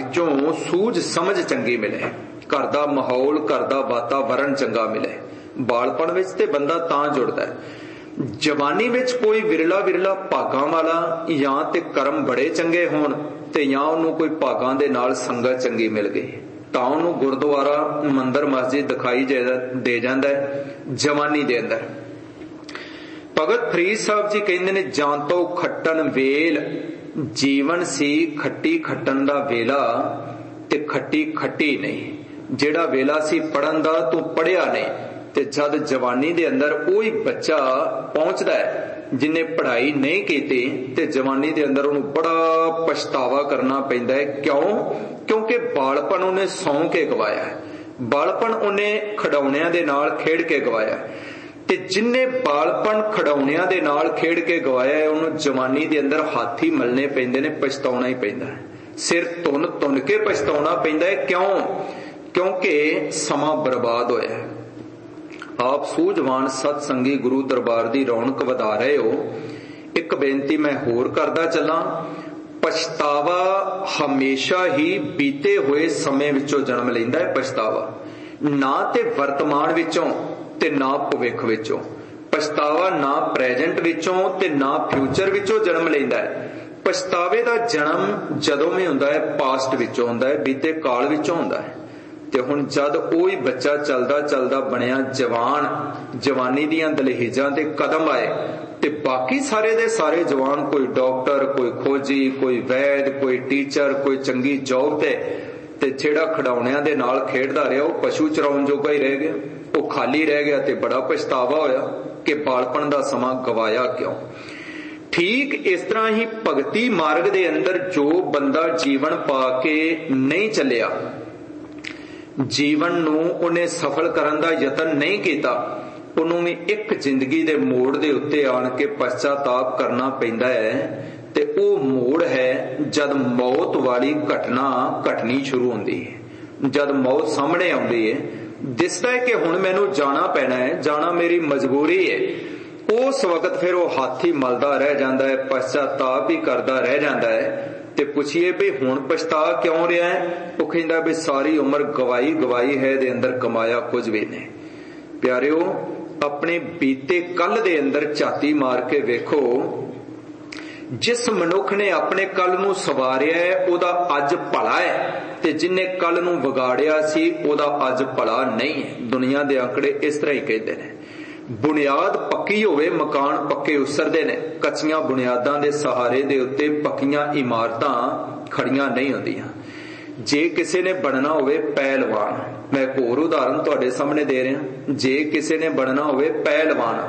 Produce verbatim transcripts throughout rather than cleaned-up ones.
ਵਿੱਚੋਂ ਸੂਝ ਸਮਝ ਚੰਗੀ ਮਿਲੇ, घर दा माहौल घर दा वातावरण चंगा मिले। बालपण विच ते बंदा तां जुड़दा है। जवानी विच कोई विरला विरला भागां वाला या ते कर्म बड़े चंगे होण ते या उहनूं कोई भागां दे नाल संगत चंगी मिल गई तां उहनूं गुरद्वारा मंदिर मस्जिद दिखाई दे जांदा है जवानी दे अंदर। भगत फरीद साहब जी कहंदे ने, जां तो खट्टन वेल जीवन सी खट्टी खट्टन दा वेला ते खट्टी खट्टी नहीं। ਜਿਹੜਾ ਵੇਲਾ ਸੀ ਪੜਨ ਦਾ ਤੂੰ ਪੜਿਆ ਨਹੀਂ ਤੇ ਜਦ ਜਵਾਨੀ ਦੇ ਅੰਦਰ ਉਹੀ ਬੱਚਾ ਪਹੁੰਚਦਾ ਹੈ ਜਿਨੇ ਪੜ੍ਹਾਈ ਨਹੀਂ ਕੀਤੀ ਤੇ ਜਵਾਨੀ ਦੇ ਅੰਦਰ ਉਹਨੂੰ ਬੜਾ ਪਛਤਾਵਾ ਕਰਨਾ ਪੈਂਦਾ ਹੈ। ਕਿਉਂ? ਕਿਉਂਕਿ ਬਾਲਪਨ ਉਹਨੇ ਸੌਂ ਕੇ ਗਵਾਇਆ ਹੈ, ਬਾਲਪਨ ਉਹਨੇ ਖਿਡੌਣਿਆਂ ਦੇ ਨਾਲ ਖੇਡ ਕੇ ਗਵਾਇਆ ਤੇ ਜਿੰਨੇ ਬਾਲਪਨ ਖਿਡੌਣਿਆਂ ਦੇ ਨਾਲ ਖੇਡ ਕੇ ਗਵਾਇਆ ਉਹਨੂੰ ਜਵਾਨੀ ਦੇ ਅੰਦਰ ਹੱਥ ਹੀ ਮਲਣੇ ਪੈਂਦੇ ਨੇ, ਪਛਤਾਉਣਾ ਹੀ ਪੈਂਦਾ ਹੈ, ਸਿਰ ਤੁੰਨ ਤੁੰਨ ਕੇ ਪਛਤਾਉਣਾ ਪੈਂਦਾ ਹੈ। ਕਿਉਂ? क्योंकि समा बर्बाद होया है। आप सूझवान सतसंगी गुरु दरबार दी रौनक वधा रहे हो। एक बेनती मैं होर करदा चलां, पछतावा हमेशा ही बीते हुए समय विचों जन्म लैंदा है। पछतावा ना ते वर्तमान विचों ते ना भविख विचों, पछतावा ना प्रेजेंट विचों ते ना फ्यूचर विचों जन्म लैंदा है। पछतावे दा जन्म जदों भी हुंदा है पास्ट विचों हुंदा है, बीते काल विचों हुंदा है। ते हुण जद ओही बच्चा चलदा चलदा बनया जवान, जवानी दियां दलहीजां ते कदम आए ते बाकी सारे दे सारे जवान, कोई डॉक्टर, कोई खोजी, कोई वैद, कोई टीचर, कोई चंगी जॉब ते ते जेड़ा खिडौणियां दे नाल खेडदा रहा वो पशु चराउण जोगा ही रह गया, वो खाली रह गया ते बड़ा पछतावा होया कि बालपन दा समां गवाया क्यों। ठीक इस तरह ही भगती मार्ग दे अंदर जो बंदा जीवन पा के नहीं चलिया, जीवन नूं उन्हें सफल करन दा यतन नहीं कीता, उन्होंने भी एक जिंदगी दे मोड़ दे उत्ते आण के पश्चाताप करना पैंदा है। ते ओ मोड़ है जद मौत वाली घटना घटनी शुरू होंदी है, जद मौत सामने आउंदी है, दिसदा है कि हुण मैनूं जाना पैना है, जाना मेरी मजबूरी है। उस वक्त फिर वो हाथ ही मलदा रह जांदा है, पश्चाताप ही करदा रह जांदा है। ते पुछिए भी हुण पछता क्यों रहा है? वो कहंदा भी सारी उम्र गवाई गवाई है दे अंदर कमाया कुछ भी नहीं। प्यारिओ, अपने बीते कल दे अंदर झाती मार के वेखो, जिस मनुख ने अपने कल नूं सवारिया है ओदा अज भला है ते जिन्ने कल नूं विगाड़िया सी ओदा अज भला नहीं है। दुनिया दे आंकड़े इस तरह ही कहते हैं। बुनियाद पक्की होवे मकान पक्के उसरदे ने, कच्चियां बुनियादां दे सहारे दे उत्ते पक्कियां इमारतां खड़ियां नहीं होंदियां। जे किसी ने बनना होवे पहलवान, मैं एक होर उदाहरण तुहाडे सामने दे रहा, जे किसी ने बनना होवे पहलवान,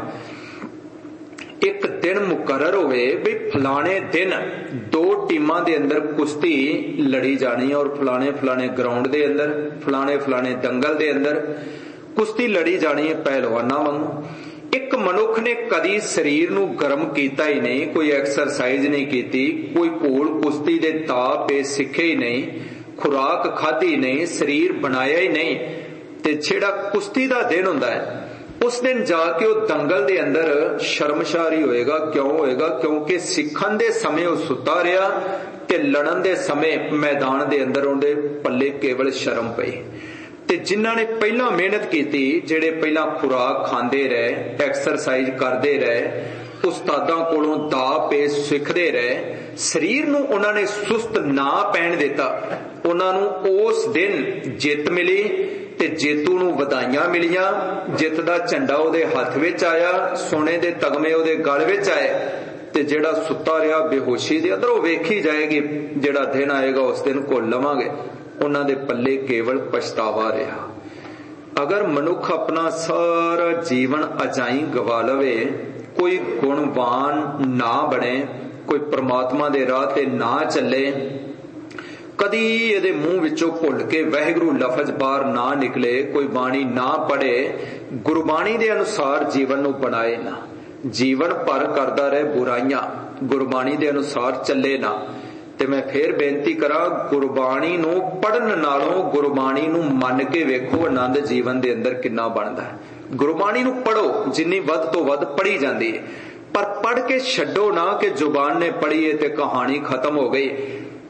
एक दिन मुकर्रर होवे भी फलाने दिन दो टीमां दे अंदर कुश्ती लड़ी जानी है और फलाने फलाने ग्राउंड दे अंदर फलाने फलाने दंगल दे अंदर कुश्ती लड़ी जानी है पहलवाना वांगू। एक मनुख ने कदी शरीर नूं गर्म कीता ही नहीं, कोई एक्सरसाइज नहीं कीती, कोई घोल कुश्ती दे ताप पे सीखे ही नहीं, खुराक खाधी नहीं, शरीर बनाया ही नहीं, ते जेड़ा कुश्ती दा दिन हुंदा है उस दिन जाके वो दंगल दे अंदर शर्मशारी होएगा। क्यों होएगा? क्योंकि सिखण दे समय वो सुता रहा ते लड़न दे समय मैदान दे अंदर उहदे पल्ले केवल शर्म पई। ते जिन्हां ने पहला मेहनत कीती, जेड़े पहला खुराक खांदे रहे, एक्सरसाइज करदे रहे, उस्तादां कोलों दा पे सिखदे रहे, शरीर नूं उन्हां ने सुस्त ना पैण दिता, उन्हां नूं उस दिन जित मिली ते जेतू नूं वधाइयां मिलियां। जित दा झंडा उहदे हत्थ विच आया, सोने दे तगमे उहदे गल विच आए, ते जेड़ा सुता रहा बेहोशी दे अंदर वो वेखी जाएगी, जेड़ा दिन आएगा उस दिन को लवांगे। उन्हां दे पल्ले केवल पछतावा रहा। अगर मनुख अपना सारा जीवन अजाई गवा लवे, कोई गुणवान ना बने, कोई परमात्मा दे राह ते ना चले, कदी इहदे मुंह विचों भुल के वाहिगुरू लफज बाहर ना निकले, कोई बाणी ना पढ़े, गुरबाणी दे अनुसार जीवन नूं बनाए ना, जीवन भर करदा रहे बुराइयां, गुरबाणी दे अनुसार चले ना, ते मैं फिर बेनती करा, गुरबाणी नूं पढ़न नालों गुरबाणी नूं मन के वेखो आनंद जीवन दे अंदर किन्ना बनदा है। गुरबाणी नूं पढ़ो जिन्नी वध तो वध पढ़ी जाती है, पर पढ़ के छड्डो ना कि जुबान ने पढ़ी है ते कहानी खत्म हो गई।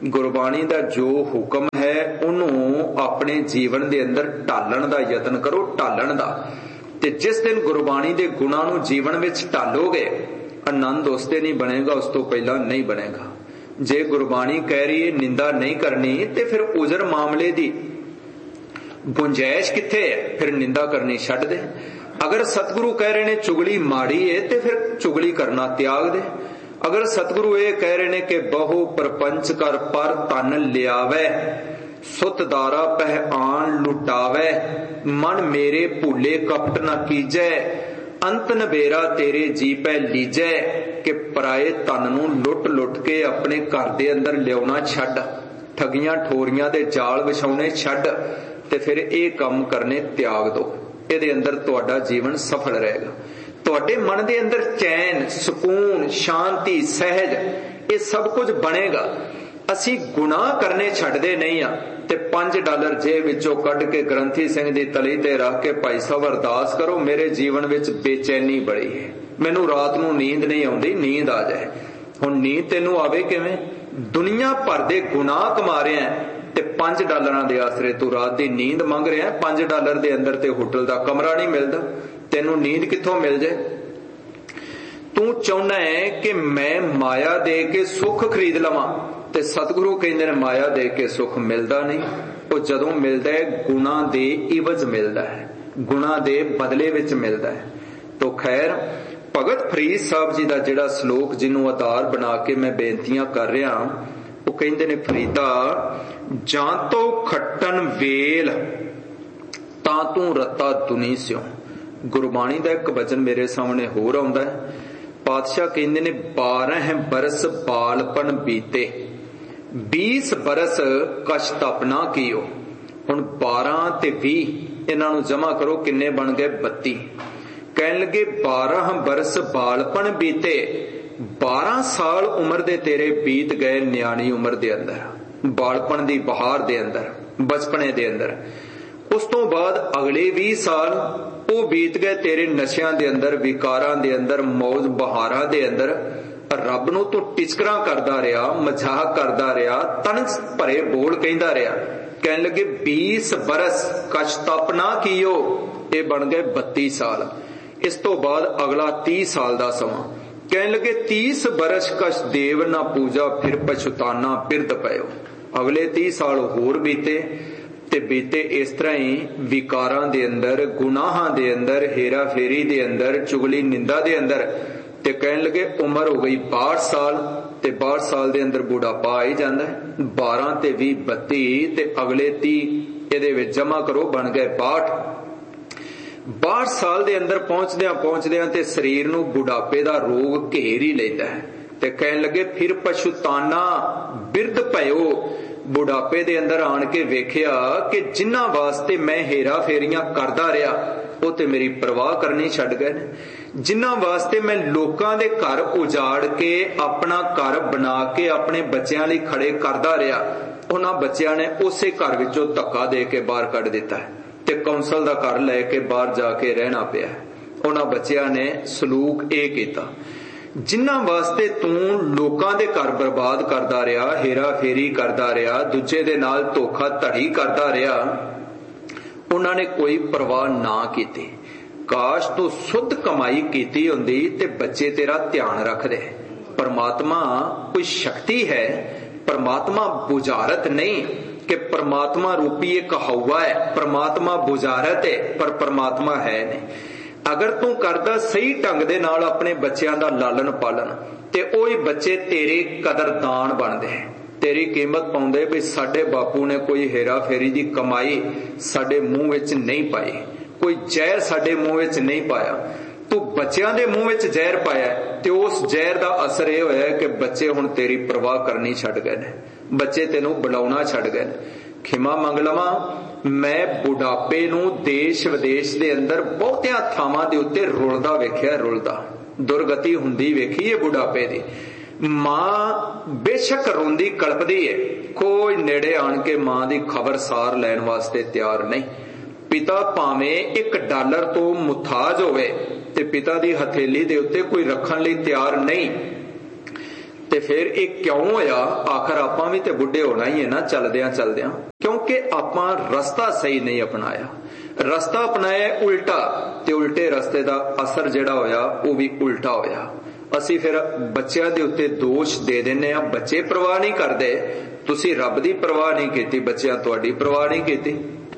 गुरबाणी दा जो हुक्म है उन्होंने अपने जीवन दे अंदर ढालण दा यतन करो, ढालण दा। ते जिस दिन गुरबाणी दे गुणां नूं जीवन विच ढालोगे, आनंद उस दिन ही बनेगा, उस तो पहला नहीं बनेगा। जे गुरबाणी कह रही है निंदा नहीं करनी, ते फिर उजर मामले दी गुंजाइश कित्थे है, फिर निंदा करनी छड्ड दे। अगर सतगुरु कह रहे ने चुगली माड़ी है, ते फिर चुगली करना त्याग दे। अगर सतगुरु ये कह रहे ने कि बहु प्रपंच कर पर तन लियावै, सुत दारा पह आन लुटावै, मन मेरे भूले कपट न कीजै, अंत नबेरा तेरे जी पै लीजै, कि पराए तन नूं लुट लुट के अपने घर दे अंदर लियाउणा छड्ड, ठगियां ठोरियां दे जाल विछाउणे छड्ड, ते फिर ये काम करने त्याग दो। इहदे अंदर तुहाडा जीवन सफल रहेगा। तुहाडे मन दे अंदर चैन, सुकून, शांति, सहज ये सब कुछ बनेगा। असी गुनाह करने छड्डदे नहीं आ, ते पांच डॉलर जेब विचों कढ के ग्रंथी सिंह दी तली ते रख के भाई साहब अरदास करो, मेरे जीवन विच बेचैनी बड़ी है, मैनू रात नूं नींद नहीं आउंदी, नींद आ जाए। हुण नींद तैनूं आवे किवें? दुनिया भर दे गुनाह कमा रहे हैं ते पांच डॉलरां दे आसरे तू रात दी नींद मंग रहा है। पांच डॉलर दे अंदर ते होटल दा कमरा नहीं मिलदा, तैनूं नींद कित्थों मिल जाए? तू चाहुंदा है कि मैं माया दे के सुख खरीद लवां, ते सतगुरु कहंदे ने माया दे के सुख मिलदा नहीं। वो जदों मिलदा है गुणा दे इवज मिलदा है, गुणा दे बदले विच मिलदा है। तो खैर भगत फरीद साहब जी दा जिहड़ा श्लोक जिन्हों आधार बना के मैं बेनतियां कर रहा, वो कहंदे ने फरीदा जां तो खट्टन वेल तां तू रत्ता दुनी स्यों। गुरबाणी दा एक वचन मेरे सामने होर आउंदा है। पातशाह कहंदे ने बारह बरस बालपन बीते, बीस बरस कश्तप ना कियो। हुण बारह ते बीह इन्हां नूं जमा करो, किन्ने बन गए? बत्ती। कहन लगे बारह बरस बालपन बीते, बारह साल उम्र दे तेरे बीत गए न्याणी उम्र दे अंदर, बालपन दी बहार दे अंदर, बचपने दे अंदर। उस तो बाद अगले बीस साल वो बीत गए तेरे नशियां दे अंदर, विकारां दे अंदर, मौज बहारां दे अंदर। रब नूं तू टिचकरा करदा रहा, मजाक करदा रहा, तन भरे बोल कहंदा रहा। कहन लगे बीस बरस कश्तप ना कियो, ये बन गए बत्ती साल। इस तो बाद अगला तीस साल दा समा। कहन लगे तीस बरस कश देव ना पूजा, फिर पछताना बिरद पयो। अगले तीस साल होर बीते ते बीते इस तरह ही विकारां दे अंदर, गुनाहां दे अंदर, हेरा फेरी दे अंदर, चुगली निंदा दे अंदर। ते कहन लगे उम्र हो गई बाहठ साल, ते बाहठ साल दे अंदर बुढ़ापा आ ही जांदा है। बारह ते भी बत्ती ते अगले तीह इहदे विच जमा करो, बन गए बाहठ। बाहठ साल दे अंदर पहुंचदियां पहुंचदियां ते शरीर नूं बुढ़ापे दा रोग घेर ही लैंदा है। ते कहन लगे फिर पछताना बिरद पयो। बुढ़ापे दे अंदर आण के वेखिया कि जिन्हां वास्ते मैं हेरा फेरियां करदा रहा, वो ते मेरी परवाह करनी छड्ड गए ने। जिन्हां वास्ते मैं लोकां दे घर उजाड़ के अपना घर बना के अपने बच्चों लई खड़े करदा रहा, उन्हां बच्चों ने उसे घर विचों धक्का दे के बाहर कढ दिता है ते कौंसल दा घर लैके बाहर जाके रहना पिया। उन्हां बच्चों ने सलूक ये कीता। जिन्हां वास्ते तू लोकां दे घर बर्बाद करदा रहा, हेरा फेरी करदा रहा, दूजे दे नाल धोखा धड़ी करदा रहा, उन्हां ने कोई परवाह ना कीती। काश तू शुद्ध कमाई कीती हुंदी ते बच्चे तेरा ध्यान रखदे। परमात्मा कोई शक्ति है, परमात्मा बुझारत नहीं कि परमात्मा रूपी एक हवा है, परमात्मा बुझारत है, पर परमात्मा है नहीं। अगर तू करदा सही ढंग दे नाल अपने बच्चों का लालन पालन, ते ओही बच्चे तेरे कदरदान बनदे, तेरी कीमत पाउंदे भी साडे बापू ने कोई हेरा फेरी दी कमाई साडे मुंह विच नहीं पाई, कोई जहर साडे मुंह विच नहीं पाया। तू बच्चों दे मुंह विच जहर पाया ते उस जहर दा असर यह होया कि बच्चे हुण तेरी परवाह करनी छड्ड गए ने, बच्चे तेनू बुलाउणा छड्ड गए ने। खिमा मंग लवां, मैं बुढ़ापे नूं देश विदेश दे अंदर बहुतियां थावां दे उत्ते रुलदा वेखिया, रुलदा दुर्गति हुंदी वेखी है बुढ़ापे दी। मां बेशक रोंदी कलपदी है, कोई नेड़े आण के मां दी खबरसार लैण वास्ते तैयार नहीं। पिता भावें एक डॉलर तो मुथाज होवे ते पिता दी हथेली दे उत्ते कोई रखण लई तैयार नहीं। ਤੇ ਫਿਰ ਇਹ ਕਿਉਂ ਹੋਇਆ? ਆਖਰ ਆਪਾਂ ਵੀ ਤੇ ਬੁੱਢੇ ਹੋਣਾ ਹੀ ਹੈ ਨਾ ਚਲਦਿਆਂ ਚਲਦਿਆਂ, ਕਿਉਂਕਿ ਆਪਾਂ ਰਸਤਾ ਸਹੀ ਨਹੀਂ ਅਪਣਾਇਆ। ਰਸਤਾ ਅਪਣਾਇਆ ਉਲਟਾ, ਤੇ ਉਲਟੇ ਰਸਤੇ ਦਾ ਅਸਰ ਜਿਹੜਾ ਹੋਇਆ ਉਹ ਵੀ ਉਲਟਾ ਹੋਇਆ। ਅਸੀਂ ਫਿਰ ਬੱਚਿਆਂ ਦੇ ਉੱਤੇ ਦੋਸ਼ ਦੇ ਦਿੰਦੇ ਆ, ਬੱਚੇ ਪਰਵਾਹ ਨਹੀਂ ਕਰਦੇ, ਤੁਸੀਂ ਰੱਬ ਦੀ ਪਰਵਾਹ ਨਹੀਂ ਕੀਤੀ, ਬੱਚਿਆਂ ਤੁਹਾਡੀ ਪਰਵਾਹ ਨਹੀਂ ਕੀਤੀ।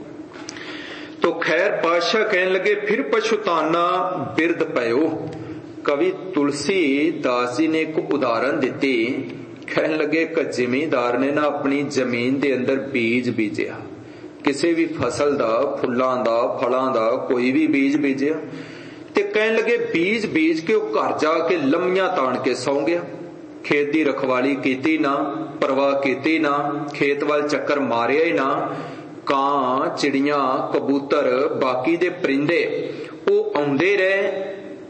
ਤੋ ਖੈਰ ਪਾਤਸ਼ਾਹ ਕਹਿਣ ਲੱਗੇ ਫਿਰ ਪਛਤਾਨਾ ਬਿਰਧ ਪਇਓ। ਕਵੀ ਤੁਲਸੀ ਦਾਸ ਜੀ ਨੇ ਇੱਕ ਉਦਾਹਰਨ ਦਿੱਤੀ। ਕਹਿਣ ਲੱਗੇ ਇੱਕ ਜ਼ਿਮੀਂਦਾਰ ਨੇ ਨਾ ਆਪਣੀ ਜ਼ਮੀਨ ਦੇ ਅੰਦਰ ਬੀਜ ਬੀਜਿਆ, ਕਿਸੇ ਵੀ ਫਸਲ ਦਾ, ਫੁੱਲਾਂ ਦਾ, ਫਲਾਂ ਦਾ, ਕੋਈ ਵੀ ਬੀਜ ਬੀਜਿਆ। ਤੇ ਕਹਿਣ ਲੱਗੇ ਬੀਜ ਬੀਜ ਕੇ ਉਹ ਘਰ ਜਾ ਕੇ ਲੰਮੀਆਂ ਤਾਣ ਕੇ ਸੌਂ ਗਿਆ। ਖੇਤ ਦੀ ਰਖਵਾਲੀ ਕੀਤੀ ਨਾ, ਪਰਵਾਹ ਕੀਤੀ ਨਾ, ਖੇਤ ਵੱਲ ਚੱਕਰ ਮਾਰਿਆ ਹੀ ਨਾ। ਕਾਂ, ਚਿੜੀਆਂ, ਕਬੂਤਰ, ਬਾਕੀ ਦੇ ਪਰਿੰਦੇ ਉਹ ਆਉਂਦੇ ਰਹੇ,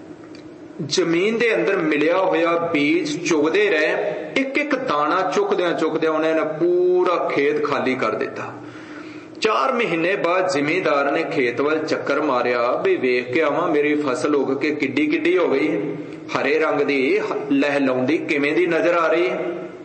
ਜ਼ਮੀਨ ਦੇ ਅੰਦਰ ਮਿਲਿਆ ਹੋਇਆ ਬੀਜ ਚੁਗਦੇ ਰਹੇ। ਇੱਕ ਇੱਕ ਦਾਣਾ ਚੁੱਕਦਿਆਂ ਚੁੱਕਦਿਆਂ ਉਹਨਾਂ ਨੇ ਪੂਰਾ ਖੇਤ ਖਾਲੀ ਕਰ ਦਿੱਤਾ। ਚਾਰ ਮਹੀਨੇ ਬਾਅਦ ਜ਼ਿਮੀਂਦਾਰ ਨੇ ਖੇਤ ਵੱਲ ਚੱਕਰ ਮਾਰਿਆ ਵੀ ਵੇਖ ਕੇ ਆਵਾਂ ਮੇਰੀ ਫਸਲ ਉੱਗ ਕੇ ਕਿੱਡੀ ਕਿੱਡੀ ਹੋ ਗਈ, ਹਰੇ ਰੰਗ ਦੀ, ਲਹਿਲਾਉਂਦੀ ਕਿਵੇਂ ਦੀ ਨਜ਼ਰ ਆ ਰਹੀ।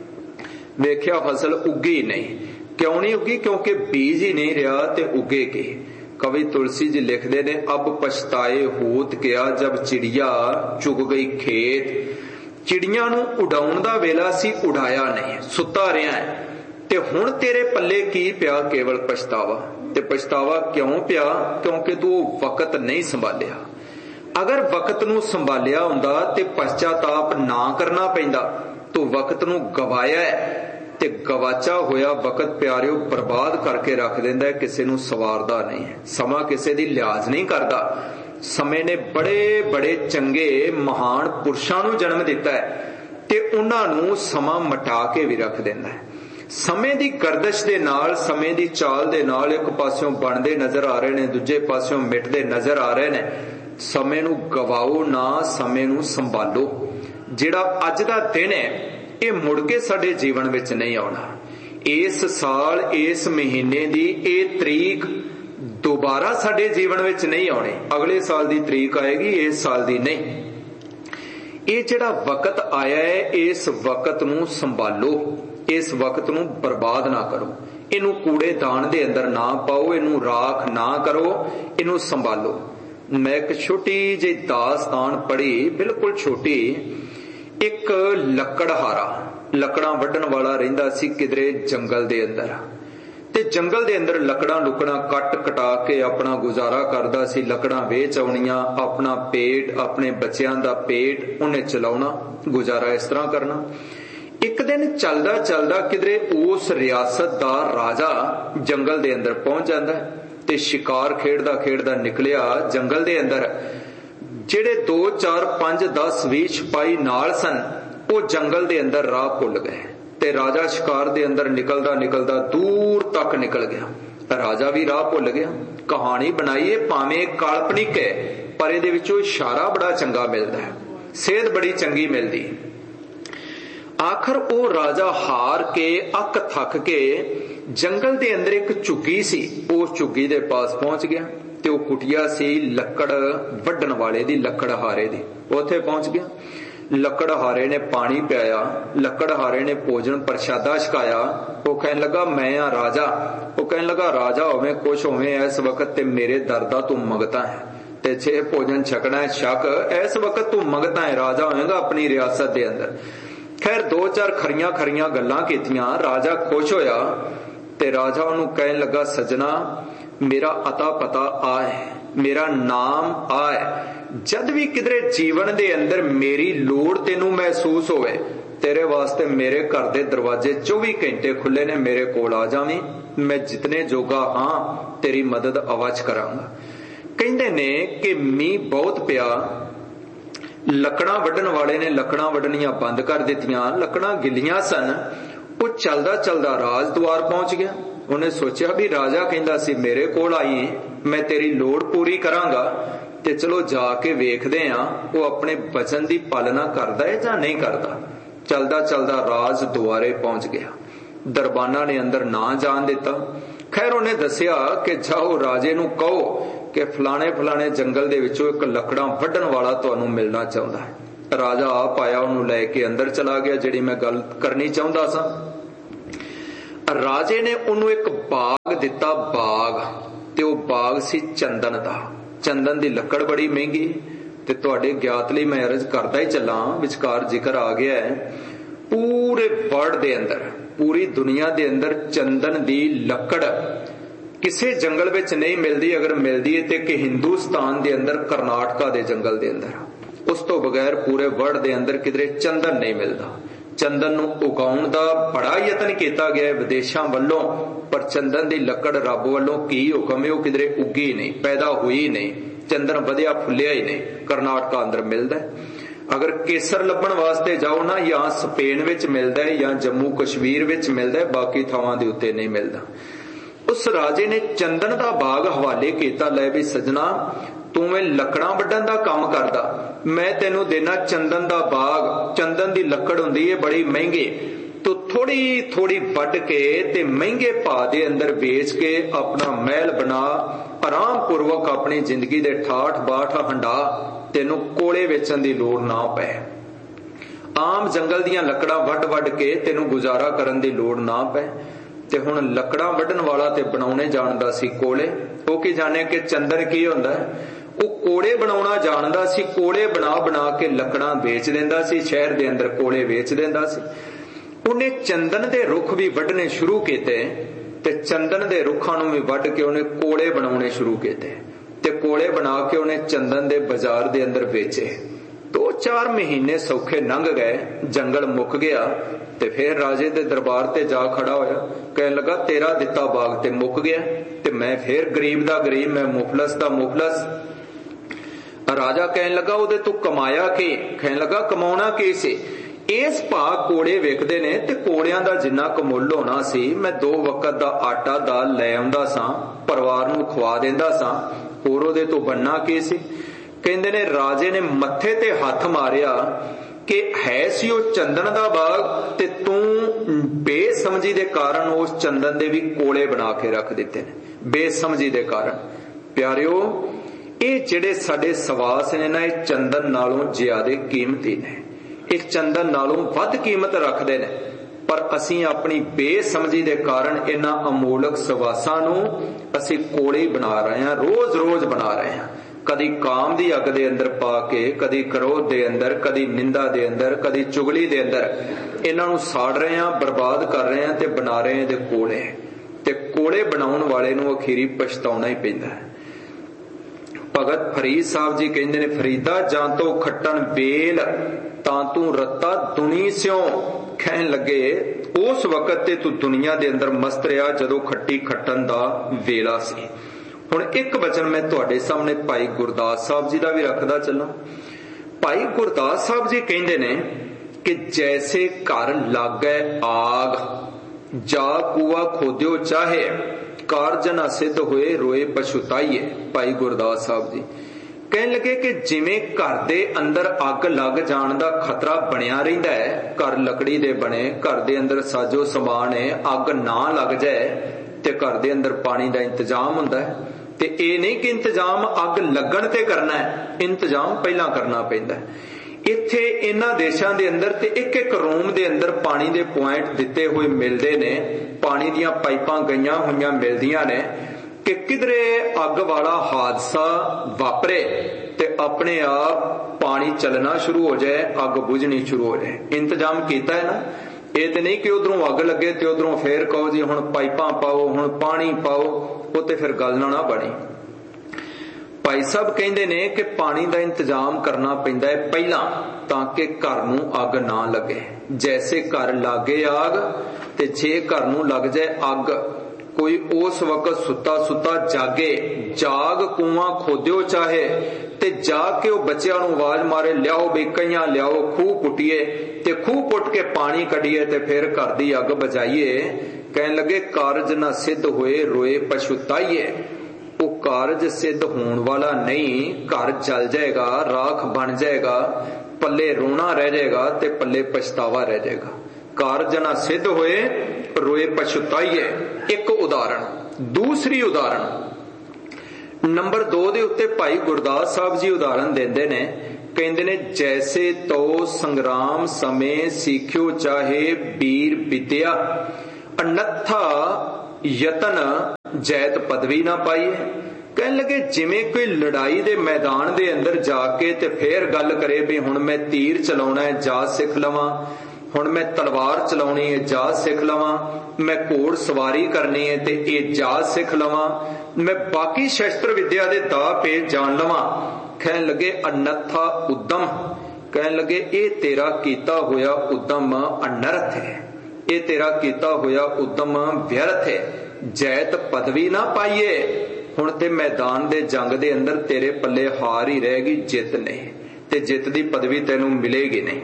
ਵੇਖਿਆ ਫਸਲ ਉੱਗੀ ਨਹੀਂ। ਕਿਉਂ ਨਹੀਂ ਉੱਗੀ? ਕਿਉਂਕਿ ਬੀਜ ਹੀ ਨਹੀਂ ਰਿਹਾ ਤੇ ਉੱਗੇਗੀ। ਕਵੀ ਤੁਲਸੀ ਜੀ ਲਿਖਦੇ ਨੇ ਅਬ ਪਛਤਾਏ ਹੋਤ ਕਿਆ ਜਬ ਚਿੜੀਆ ਚੁਗ ਗਈ ਖੇਤ। ਚਿੜੀਆਂ ਨੂੰ ਉਡਾਉਣ ਦਾ ਵੇਲਾ ਸੀ, ਉਡਾਇਆ ਨਹੀਂ, ਸੁੱਤਾ ਰਿਹਾ ਹੈ। ਤੇ ਹੁਣ ਤੇਰੇ ਪੱਲੇ ਕੀ ਪਿਆ? ਕੇਵਲ ਪਛਤਾਵਾ। ਤੇ ਪਛਤਾਵਾ ਕਿਉਂ ਪਿਆ? ਕਿਉਂਕਿ ਤੂੰ ਵਕਤ ਨਹੀਂ ਸੰਭਾਲਿਆ। ਅਗਰ ਵਕਤ ਨੂੰ ਸੰਭਾਲਿਆ ਹੁੰਦਾ ਤੇ ਪਛਤਾਤਾਪ ਨਾ ਕਰਨਾ ਪੈਂਦਾ। ਤੂੰ ਵਕਤ ਨੂੰ ਗਵਾਇਆ ਹੈ, ਤੇ ਗਵਾਚਾ ਹੋਇਆ ਵਕਤ ਪਿਆਰਿਓ ਬਰਬਾਦ ਕਰਕੇ ਰੱਖ ਦਿੰਦਾ, ਕਿਸੇ ਨੂੰ ਸਵਾਰਦਾ ਨਹੀਂ ਹੈ। ਸਮਾਂ ਕਿਸੇ ਦੀ ਲਿਹਾਜ਼ ਨਹੀਂ ਕਰਦਾ। ਸਮੇਂ ਨੇ ਬੜੇ ਬੜੇ ਚੰਗੇ ਮਹਾਨ ਪੁਰਸ਼ਾਂ ਨੂੰ ਜਨਮ ਦਿੱਤਾ ਹੈ ਤੇ ਉਹਨਾਂ ਨੂੰ ਸਮਾਂ ਮਟਾ ਕੇ ਵੀ ਰੱਖ ਦਿੰਦਾ ਹੈ। ਸਮੇਂ ਦੀ ਗਰਦਸ਼ ਦੇ ਨਾਲ, ਸਮੇਂ ਦੀ ਚਾਲ ਦੇ ਨਾਲ ਇੱਕ ਪਾਸਿਓਂ ਬਣਦੇ ਨਜ਼ਰ ਆ ਰਹੇ ਨੇ, ਦੂਜੇ ਪਾਸਿਓਂ ਮਿਟਦੇ ਨਜ਼ਰ ਆ ਰਹੇ ਨੇ। ਸਮੇਂ ਨੂੰ ਗਵਾਓ ਨਾ, ਸਮੇਂ ਨੂੰ ਸੰਭਾਲੋ। ਜਿਹੜਾ ਅੱਜ ਦਾ ਦਿਨ ਹੈ ਇਹ ਮੁੜ ਕੇ ਸਾਡੇ ਜੀਵਨ ਵਿੱਚ ਨਹੀਂ ਆਉਣਾ। ਇਸ ਸਾਲ, ਇਸ ਮਹੀਨੇ ਦੀ ਇਹ ਤਰੀਕ ਦੁਬਾਰਾ ਸਾਡੇ ਜੀਵਨ ਵਿੱਚ ਨਹੀਂ ਆਉਣੀ। ਅਗਲੇ ਸਾਲ ਦੀ ਤਰੀਕ ਆਏਗੀ, ਇਸ ਸਾਲ ਦੀ ਨਹੀਂ। ਇਹ ਜਿਹੜਾ ਵਕਤ ਆਇਆ ਹੈ, ਇਸ ਵਕਤ ਨੂੰ ਸੰਭਾਲੋ, ਇਸ ਵਕਤ ਨੂੰ ਬਰਬਾਦ ਨਾ ਕਰੋ। ਇਹਨੂੰ ਕੂੜੇਦਾਨ ਦੇ ਅੰਦਰ ਨਾ ਪਾਓ, ਇਹਨੂੰ ਰਾਖ ਨਾ ਕਰੋ, ਇਹਨੂੰ ਸੰਭਾਲੋ। ਮੈਂ ਇੱਕ ਛੋਟੀ ਜਿਹੀ ਦਾਸਤਾਨ ਪੜ੍ਹੀ, ਬਿਲਕੁਲ ਛੋਟੀ। ਇੱਕ ਲੱਕੜਹਾਰਾ, ਲੱਕੜਾਂ ਵੱਢਣ ਵਾਲਾ ਰਹਿੰਦਾ ਸੀ ਕਿਧਰੇ ਜੰਗਲ ਦੇ ਅੰਦਰ, ਤੇ ਜੰਗਲ ਦੇ ਅੰਦਰ ਲੱਕੜਾਂ ਲੁਕੜਾਂ ਕੱਟ ਕਟਾ ਕੇ ਆਪਣਾ ਗੁਜ਼ਾਰਾ ਕਰਦਾ ਸੀ। ਲੱਕੜਾਂ ਵੇਚ ਆਉਣੀਆਂ, ਆਪਣਾ ਪੇਟ, ਆਪਣੇ ਬੱਚਿਆਂ ਦਾ ਪੇਟ ਉਹਨੇ ਚਲਾਉਣਾ, ਗੁਜ਼ਾਰਾ ਇਸ ਤਰ੍ਹਾਂ ਕਰਨਾ। ਇੱਕ ਦਿਨ ਚੱਲਦਾ ਚੱਲਦਾ ਕਿਧਰੇ ਉਸ ਰਿਆਸਤ ਦਾ ਰਾਜਾ ਜੰਗਲ ਦੇ ਅੰਦਰ ਪਹੁੰਚ ਜਾਂਦਾ ਤੇ ਸ਼ਿਕਾਰ ਖੇਡਦਾ ਖੇਡਦਾ ਨਿਕਲਿਆ ਜੰਗਲ ਦੇ ਅੰਦਰ। ਜਿਹੜੇ ਦੋ ਚਾਰ ਪੰਜ ਦਸ ਵੀਹ ਸਿਪਾਹੀ ਨਾਲ ਸਨ ਉਹ ਜੰਗਲ ਦੇ ਅੰਦਰ ਰਾਹ ਭੁੱਲ ਗਏ ਤੇ ਰਾਜਾ ਸ਼ਿਕਾਰ ਦੇ ਅੰਦਰ ਨਿਕਲਦਾ ਨਿਕਲਦਾ ਦੂਰ ਤੱਕ ਨਿਕਲ ਗਿਆ। ਰਾਜਾ ਵੀ ਰਾਹ ਭੁੱਲ ਗਿਆ। ਕਹਾਣੀ ਬਣਾਈਏ ਭਾਵੇਂ ਕਾਲਪਨਿਕ ਹੈ, ਪਰ ਇਹਦੇ ਵਿੱਚੋਂ ਇਸ਼ਾਰਾ ਬੜਾ ਚੰਗਾ ਮਿਲਦਾ ਹੈ, ਸੇਧ ਬੜੀ ਚੰਗੀ ਮਿਲਦੀ। ਆਖਰ ਉਹ ਰਾਜਾ ਹਾਰ ਕੇ, ਅੱਕ ਥੱਕ ਕੇ ਜੰਗਲ ਦੇ ਅੰਦਰ ਇੱਕ ਝੁੱਗੀ ਸੀ, ਉਸ ਝੁੱਗੀ ਦੇ ਪਾਸ ਪਹੁੰਚ ਗਿਆ ਤੇ ਉਹ ਕੁਟਿਆ ਸੀ ਲੱਕੜ ਵੱਢਣ ਵਾਲੇ ਦੀ, ਲੱਕੜਹਾਰੇ ਦੀ। ਉੱਥੇ ਪਹੁੰਚ ਗਿਆ। ਲੱਕੜਹਾਰੇ ਨੇ ਪਾਣੀ ਪਿਆਇਆ, ਲੱਕੜਹਾਰੇ ਨੇ ਭੋਜਨ ਪ੍ਰਸ਼ਾਦਾ ਛਕਾਇਆ। ਉਹ ਕਹਿਣ ਲੱਗਾ ਮੈਂ ਆ ਰਾਜਾ। ਉਹ ਕਹਿਣ ਲੱਗਾ ਰਾਜਾ ਹੋਵੇਂ ਕੁਛ ਹੋਵੇਂ, ਇਸ ਵਕਤ ਤੇ ਮੇਰੇ ਦਰ ਦਾ ਤੂੰ ਮੰਗਤਾ ਹੈ, ਤੇ ਜੇ ਭੋਜਨ ਛਕਣਾ ਹੈ ਛਕ, ਇਸ ਵਕਤ ਤੂੰ ਮੰਗਤਾ ਹੈ, ਰਾਜਾ ਹੋਏਗਾ ਆਪਣੀ ਰਿਆਸਤ ਦੇ ਅੰਦਰ। ਖੈਰ ਦੋ ਚਾਰ ਖਰੀਆਂ ਖਰੀਆਂ ਗੱਲਾਂ ਕੀਤੀਆਂ, ਰਾਜਾ ਖੁਸ਼ ਹੋਇਆ ਤੇ ਰਾਜਾ ਉਹਨੂੰ ਕਹਿਣ ਲੱਗਾ ਸੱਜਣਾ ਮੇਰਾ ਅਤਾ ਪਤਾ ਆ ਹੈ, ਮੇਰਾ ਨਾਮ ਆ ਹੈ। ਜਦ ਵੀ ਕਿਧਰੇ ਜੀਵਨ ਦੇ ਅੰਦਰ ਮੇਰੀ ਲੋੜ ਤੈਨੂੰ ਮਹਿਸੂਸ ਹੋਵੇ, ਤੇਰੇ ਵਾਸਤੇ ਮੇਰੇ ਘਰ ਦੇ ਦਰਵਾਜ਼ੇ ਚੌਵੀ ਘੰਟੇ ਖੁੱਲੇ ਨੇ, ਮੇਰੇ ਕੋਲ ਆ ਜਾਵੀਂ, ਮੈਂ ਜਿਤਨੇ ਜੋਗਾ ਹਾਂ ਤੇਰੀ ਮਦਦ ਅਵੱਚ ਕਰਾਂਗਾ। ਕਹਿੰਦੇ ਨੇ ਕਿ ਮੀਂਹ ਬਹੁਤ ਪਿਆ, ਲੱਕੜਾਂ ਵੱਢਣ ਵਾਲੇ ਨੇ ਲੱਕੜਾਂ ਵੱਢਣੀਆਂ ਬੰਦ ਕਰ ਦਿੱਤੀਆਂ, ਲੱਕੜਾਂ ਗਿੱਲੀਆਂ ਸਨ। ਉਹ ਚੱਲਦਾ ਚੱਲਦਾ ਰਾਜ ਦੁਆਰ ਪਹੁੰਚ ਗਿਆ। ਉਹਨੇ ਸੋਚਿਆ ਵੀ ਰਾਜਾ ਕਹਿੰਦਾ ਸੀ ਮੇਰੇ ਕੋਲ ਆਈ, ਮੈਂ ਤੇਰੀ ਲੋੜ ਪੂਰੀ ਕਰਾਂਗਾ, ਤੇ ਚਲੋ ਜਾ ਕੇ ਵੇਖਦੇ ਆ ਉਹ ਆਪਣੇ ਬਚਨ ਦੀ ਪਾਲਣਾ ਕਰਦਾ ਹੈ ਜਾਂ ਨਹੀਂ ਕਰਦਾ। ਚੱਲਦਾ ਚੱਲਦਾ ਰਾਜ ਦੁਆਰੇ ਪਹੁੰਚ ਗਿਆ। ਦਰਬਾਨਾ ਨੇ ਅੰਦਰ ਨਾ ਜਾਣ ਦਿੱਤਾ। ਖੈਰ ਉਹਨੇ ਦੱਸਿਆ ਕਿ ਜਾਓ ਰਾਜੇ ਨੂੰ ਕਹੋ ਕਿ ਫਲਾਣੇ ਫਲਾਣੇ ਜੰਗਲ ਦੇ ਵਿੱਚੋਂ ਇੱਕ ਲੱਕੜਾਂ ਵੱਢਣ ਵਾਲਾ ਤੁਹਾਨੂੰ ਮਿਲਣਾ ਚਾਹੁੰਦਾ ਹੈ। राजा आप आया, उन्होंने लैके अंदर चला गया। जिहड़ी मैं गल करनी चाहुंदा सा, राजे ने उन्होंने एक बाग दिता, बाग ते वो बाग सी चंदन दा। चंदन दी लकड़ बड़ी महंगी, ते तुहाडे ज्ञात लई मैं अर्ज करदा ही चलां, विचकार जिक्र आ गया है पूरे वर्ल्ड दे अंदर, पूरी दुनिया दे अंदर चंदन दी लकड़ किसे जंगल विच नहीं मिलदी। अगर मिलदी है ते कि हिंदुस्तान दे अंदर कर्नाटका दे जंगल दे अंदर, उस तो बगैर पूरे वर्ल्ड दे अंदर किधरे चंदन नहीं मिलदा। चंदन नूं उगाउण दा बड़ा यतन किया गया विदेशां वल्लों, पर चंदन दी लकड़ रब वल्लों की हुक्म है, वो किधरे उगी नहीं, पैदा हुई नहीं, चंदन वधिया फुलिया ही नहीं, कर्नाटका अंदर मिलदा है। अगर केसर लभण वास्ते जाओ ना, या स्पेन विच मिलदा है या जम्मू कश्मीर विच मिलदा है, बाकी थावां दे उत्ते नहीं मिलदा। उस राजे ने चंदन दा बाग हवाले किया, लै भी सजना तू मैं लकड़ां वड्डण दा काम करदा, मैं तेनू देना चंदन दा बाग। चंदन दी लकड़ हुंदी है बड़ी महंगी, तो थोड़ी थोड़ी वड्ड के ते महंगे भाव दे अंदर बेच के अपना महल बना, आराम पूर्वक अपनी जिंदगी दे ठाठ बाठ हंडा, तेनू कोले वेचण दी लोड़ ना पै। आम जंगल दियां लकड़ां वड्ड वड्ड के तेनू गुजारा करन दी लोड़ ना पै। ते हुण लकड़ां वड्डण वाला ते बनाउणे जाणदा सी कोले। वो की जाने कि चंदन की हुंदा है, वो कोले बनाउणा जाणदा सी। कोले बना बना के लकड़ां बेच दिंदा सी, शहर दे अंदर कोले बेच दिंदा सी। उन्हें चंदन दे रुख भी वड्डणे शुरू कीते, ते चंदन दे रुखां नूं भी वड्ड के उन्हें कोले बनाउणे शुरू कीते, ते कोले बना के उन्हें चंदन दे बाजार दे अंदर बेचे। दो चार महीने सौखे लंघ गए, जंगल मुक गया, ते फिर राजे दे दरबार ते जा खड़ा होया, कहने लगा तेरा दिता बाग ते मुक गया, ते मैं फिर गरीब दा गरीब, मैं मुफलस दा मुफलस। राजा कहने लगा ओदे तू कमाया की? कहने लगा कमाउणा की सी? इस भाव कोड़े वेखदे ने, ते कोड़ियां दा जिन्ना क मुੱਲ होना सी, मैं दो वक्त दा आटा दाल लै आउंदा सां, परिवार नूं खवा दिंदा सां, होर ओदे तों बनना की सी? कहंदे ने राजे ने मत्थे ते हथ मारिया कि है सी ओ चंदन दा बाग, ते तू बेसमझी दे कारण उस चंदन दे भी कोले बना के रख दिते ने, बेसमझी दे कारण। प्यारिओ, ये जिहड़े साडे सवास ने ना, ये चंदन नालों ज्यादा कीमती ने, ये चंदन नालों वध कीमत रखते ने, पर असी अपनी बेसमझी दे कारण इन्हां अमोलक सवासां नूं असी कोले बना रहे हैं, रोज रोज बना रहे हैं। कदी काम दी अग दे अंदर पा के, कदी क्रोध दे अंदर, कदी निंदा दे अंदर, कदी चुगली दे अंदर इन्हां नूं साड़ रहे हैं, बर्बाद कर रहे हैं, ते बना रहे हैं दे कोले। ते कोले बनाउण वाले नूं अखीरी पछताउणा ही पैंदा है। भगत फरीद साहब जी कहंदे ने, फरीदा जां तो खट्टन बेल तां तू रत्ता दुनी स्यों। कहन लगे उस वक्त ते तू दुनिया दे अंदर मस्त रहा जदों खट्टी खट्टन दा वेला सी। हुण एक वचन मैं तुहाडे सामने भाई गुरदास साहब जी दा भी रखदा चलां। भाई गुरदास साहब जी कहंदे ने कि जैसे घर लागै आग, जा कुआ खोद्यो चाहे, कारज ना सिद्ध होए रोए पछुताइए। भाई गुरदास साहब जी कहन लगे कि जिवें घर दे अंदर अग लग जाण दा खतरा बनिया रहिंदा है, घर लकड़ी दे बने, घर दे अंदर साजो समान है, अग ना लग जाए ते घर दे अंदर पानी दा इंतजाम हुंदा है। ते ये नहीं कि इंतजाम अग लगण ते करना है, इंतजाम पहला करना पैंदा है। इत्थे इन्हां देशां दे अंदर ते एक एक रूम दे अंदर पानी दे पॉइंट दिते हुए मिलदे ने, पानी दीयां पाइपां गईयां होईयां मिलदियां ने कि किधरे अग वाला हादसा वापरे ते अपने आप पानी चलना शुरू हो जाए, अग बुझनी शुरू हो जाए। इंतजाम कीता है ना। ये तो नहीं कि उधरों अग लगे ते उधरों फिर कहो जी हुण पाइपां पाओ, हुण पानी पाओ, वो ते फिर गल ना बनी। भाई साहब कहंदे ने कि पानी दा इंतजाम करना पैंदा है पहला, ताकि घर नूं अग ना लगे। जैसे घर लागे आग, ते जे घर नूं लग जाए अग, कोई उस वक्त सुता सुता जागे, जाग कुआं खोद्यो चाहे, ते जाग के वो बच्चों नूं आवाज मारे, लियाओ बई कईयां लियाओ, खूह पुटिए, ते खूह पुट के पानी कढिए, ते फिर घर दी अग बजाइए। कहन लगे कारज ना सिद्ध होए रोए पछुताइए। वो कारज सिद्ध होने वाला नहीं, घर जल जाएगा, राख बन जाएगा, पल्ले रोना रह जाएगा, ते पल्ले पछतावा रह जाएगा। कारज ना सिद्ध होए रोए पछुताइए। एक उदाहरण। दूसरी उदाहरण नंबर दो दे उत्ते भाई गुरदास साहब जी उदाहरण देंदे ने, ਕਹਿੰਦੇ ਨੇ ਜੈਸੇ ਤੋ ਸੰਗਰਾਮ ਸਮੇਂ ਸਿੱਖਿਓ ਚਾਹੇ ਵੀਰ ਵਿਦਿਆ, ਅਨੱਥਾ ਯਤਨ ਜੈਤ ਪਦਵੀ ਨਾ ਪਾਈਏ। ਕਹਿਣ ਲੱਗੇ ਜਿਵੇਂ ਕੋਈ ਲੜਾਈ ਦੇ ਮੈਦਾਨ ਦੇ ਅੰਦਰ ਜਾ ਕੇ ਤੇ ਫੇਰ ਗੱਲ ਕਰੇ ਵੀ ਹੁਣ ਮੈਂ ਤੀਰ ਚਲਾਉਣਾ ਹੈ ਜਾਚ ਸਿੱਖ ਲਵਾਂ, ਹੁਣ ਮੈਂ ਤਲਵਾਰ ਚਲਾਉਣੀ ਹੈ ਜਾਚ ਸਿੱਖ ਲਵਾਂ, ਮੈਂ ਘੋੜ ਸਵਾਰੀ ਕਰਨੀ ਹੈ ਤੇ ਇਹ ਜਾਚ ਸਿੱਖ ਲਵਾਂ, ਮੈਂ ਬਾਕੀ ਸ਼ਸਤਰ ਵਿਦਿਆ ਦੇ ਦਾਅ ਪੇਚ ਜਾਣ ਲਵਾਂ। ਕਹਿਣ ਲੱਗੇ ਅਨੱਥਾ ਉਦਮ, ਕਹਿਣ ਲੱਗੇ ਇਹ ਤੇਰਾ ਕੀਤਾ ਹੋਇਆ ਉਦਮ ਅਨਰਥ ਹੈ, ਇਹ ਤੇਰਾ ਕੀਤਾ ਹੋਇਆ ਉਦਮ ਵਿਅਰਥ ਹੈ। ਜੈਤ ਪਦਵੀ ਨਾ ਪਾਈਏ, ਹੁਣ ਤੇ ਮੈਦਾਨ ਦੇ ਜੰਗ ਦੇ ਅੰਦਰ ਤੇਰੇ ਪੱਲੇ ਹਾਰ ਹੀ ਰਹੇਗੀ, ਜਿੱਤ ਨਹੀਂ, ਤੇ ਜਿੱਤ ਦੀ ਪਦਵੀ ਤੈਨੂੰ ਮਿਲੇਗੀ ਨਹੀਂ।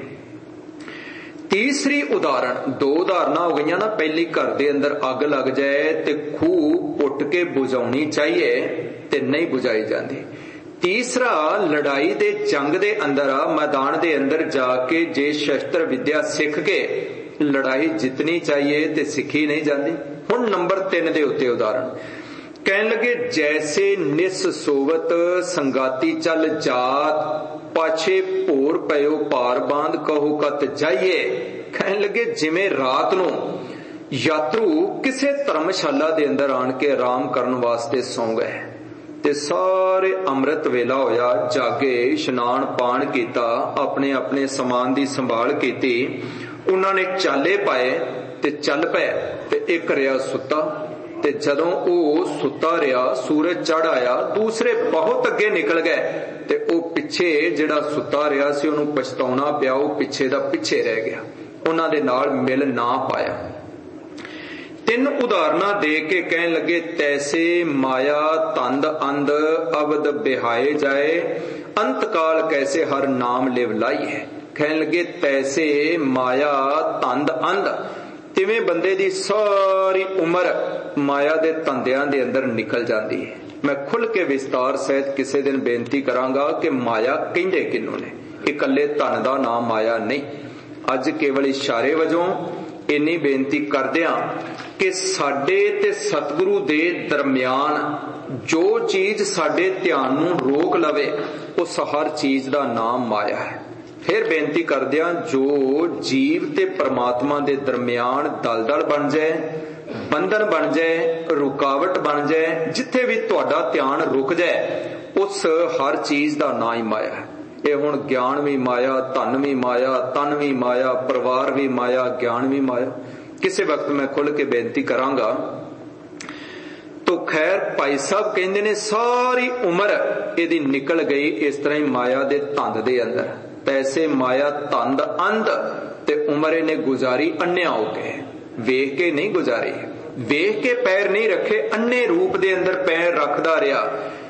ਤੀਸਰੀ ਉਦਾਹਰਣ, ਦੋ ਉਦਾਹਰਨਾਂ ਹੋ ਗਈਆਂ ਨਾ। ਪਹਿਲੀ ਘਰ ਦੇ ਅੰਦਰ ਅੱਗ ਲੱਗ ਜਾਏ ਤੇ ਖੂਹ ਪੁੱਟ ਕੇ ਬੁਝਾਉਣੀ ਚਾਹੀਏ ਤੇ ਨਹੀਂ ਬੁਝਾਈ ਜਾਂਦੀ। ਤੀਸਰਾ, ਲੜਾਈ ਦੇ ਜੰਗ ਦੇ ਅੰਦਰ ਮੈਦਾਨ ਦੇ ਅੰਦਰ ਜਾ ਕੇ ਜੇ ਸ਼ਸਤਰ ਵਿਦਿਆ ਸਿੱਖ ਕੇ ਲੜਾਈ ਜਿੱਤਣੀ ਚਾਹੀਏ ਤੇ ਸਿੱਖੀ ਨਹੀਂ ਜਾਂਦੀ। ਹੁਣ ਨੰਬਰ ਤਿੰਨ ਦੇ ਉੱਤੇ ਉਦਾਹਰਣ, ਕਹਿਣ ਲੱਗੇ ਜੈਸੇ ਨਿਸ ਸੋਵਤ ਸੰਗਾਤੀ ਚੱਲ ਜਾਤ, ਪਾਛੇ ਭੋਰ ਪਇਓ ਪਾਰ ਬਾਂਧ ਕਹੋ ਕਤ ਜਾਈਏ। ਕਹਿਣ ਲੱਗੇ ਜਿਵੇਂ ਰਾਤ ਨੂੰ ਯਾਤਰੂ ਕਿਸੇ ਧਰਮਸ਼ਾਲਾ ਦੇ ਅੰਦਰ ਆਣ ਕੇ ਆਰਾਮ ਕਰਨ ਵਾਸਤੇ ਸੌਂ ਗਏ ਤੇ ਸਾਰੇ ਅੰਮ੍ਰਿਤ ਵੇਲਾ ਹੋਇਆ, ਜਾਗੇ, ਇਸ਼ਨਾਨ ਪਾਣ ਕੀਤਾ, ਆਪਣੇ ਆਪਣੇ ਸਮਾਨ ਦੀ ਸੰਭਾਲ ਕੀਤੀ, ਉਹਨਾਂ ਨੇ ਚਾਲੇ ਪਾਏ ਤੇ ਚੱਲ ਪਏ ਤੇ ਇੱਕ ਰਿਹਾ ਸੁੱਤਾ। ਤੇ ਜਦੋਂ ਉਹ ਸੁੱਤਾ ਰਿਹਾ ਸੂਰਜ ਚੜ੍ਹ ਆਇਆ, ਦੂਸਰੇ ਬਹੁਤ ਅੱਗੇ ਨਿਕਲ ਗਏ ਤੇ ਉਹ ਪਿੱਛੇ ਜਿਹੜਾ ਸੁੱਤਾ ਰਿਹਾ ਸੀ ਉਹਨੂੰ ਪਛਤਾਉਣਾ ਪਿਆ, ਉਹ ਪਿੱਛੇ ਦਾ ਪਿੱਛੇ ਰਹਿ ਗਿਆ, ਉਹਨਾਂ ਦੇ ਨਾਲ ਮਿਲ ਨਾ ਪਾਇਆ। ਤਿੰਨ ਉਦਾਹਰਨਾਂ ਦੇ ਕੇ ਕਹਿਣ ਲੱਗੇ ਤੈਸੇ ਮਾਇਆ ਤੰਦ ਅੰਧ ਅਵਦ ਬਿਹਾਏ ਜਾਏ, ਅੰਤ ਕਾਲ ਕੈਸੇ ਹਰ ਨਾਮ ਲਿਵ ਲਾਈਏ। ਕਹਿਣ ਲੱਗੇ ਤੈਸੇ ਮਾਇਆ ਤੰਦ ਅੰਧ, ਤਿਵੇਂ ਬੰਦੇ ਦੀ ਸਾਰੀ ਉਮਰ ਮਾਇਆ ਦੇ ਧੰਦਿਆਂ ਦੇ ਅੰਦਰ ਨਿਕਲ ਜਾਂਦੀ ਹੈ। ਮੈਂ ਖੁੱਲ ਕੇ ਵਿਸਤਾਰ ਸਹਿਤ ਕਿਸੇ ਦਿਨ ਬੇਨਤੀ ਕਰਾਂਗਾ ਕਿ ਮਾਇਆ ਕਹਿੰਦੇ ਕਿਹਨੂੰ ਨੇ, ਇਕੱਲੇ ਧਨ ਦਾ ਨਾਮ ਮਾਇਆ ਨਹੀਂ। ਅੱਜ ਕੇਵਲ ਇਸ਼ਾਰੇ ਵਜੋਂ ਇੰਨੀ ਬੇਨਤੀ ਕਰਦਿਆਂ ਕਿ ਸਾਡੇ ਤੇ ਸਤਿਗੁਰੂ ਦੇ ਦਰਮਿਆਨ ਜੋ ਚੀਜ਼ ਸਾਡੇ ਧਿਆਨ ਨੂੰ ਰੋਕ ਲਵੇ ਉਸ ਹਰ ਚੀਜ਼ ਦਾ ਨਾਮ ਮਾਇਆ ਹੈ। ਫਿਰ ਬੇਨਤੀ ਕਰਦਿਆਂ ਜੋ ਜੀਵ ਤੇ ਪਰਮਾਤਮਾ ਦੇ ਦਰਮਿਆਨ ਦਲਦਲ ਬਣ ਜਾਏ, ਬੰਧਨ ਬਣ ਜਾਏ, ਰੁਕਾਵਟ ਬਣ ਜਾਏ, ਜਿੱਥੇ ਵੀ ਤੁਹਾਡਾ ਧਿਆਨ ਰੁਕ ਜਾਏ ਉਸ ਹਰ ਚੀਜ਼ ਦਾ ਨਾਂ ਹੀ ਮਾਇਆ ਹੈ। ਇਹ ਹੁਣ ਗਿਆਨ ਵੀ ਮਾਇਆ, ਧਨ ਵੀ ਮਾਇਆ, ਤਨ ਵੀ ਮਾਇਆ, ਪਰਿਵਾਰ ਵੀ ਮਾਇਆ, ਗਿਆਨ ਵੀ ਮਾਇਆ। ਕਿਸੇ ਵਕਤ ਮੈਂ ਖੁੱਲ ਕੇ ਬੇਨਤੀ ਕਰਾਂਗਾ। ਤੋ ਖੈਰ ਭਾਈ ਸਾਹਿਬ ਕਹਿੰਦੇ ਨੇ ਸਾਰੀ ਉਮਰ ਇਹਦੀ ਨਿਕਲ ਗਈ ਇਸ ਤਰ੍ਹਾਂ ਹੀ ਮਾਇਆ ਦੇ ਧੰਦ ਦੇ ਅੰਦਰ। ਤੈਸੇ ਮਾਇਆ ਧੰਦ ਅੰਧ, ਤੇ ਉਮਰ ਇਹਨੇ ਗੁਜ਼ਾਰੀ ਅੰਨਿਆ ਹੋ ਕੇ, ਵੇਖ ਕੇ ਨਹੀਂ ਗੁਜ਼ਾਰੀ, ਵੇਖ ਕੇ ਪੈਰ ਨਹੀਂ ਰੱਖੇ, ਅੰਨੇ ਰੂਪ ਦੇ ਅੰਦਰ ਪੈਰ ਰੱਖਦਾ ਰਿਹਾ।